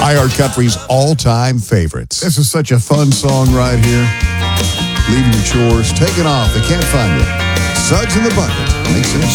iHeart Country's all-time favorites. This is such a fun song right here. Leaving your chores, taking off, they can't find you. Suds in the Bucket. Makes sense.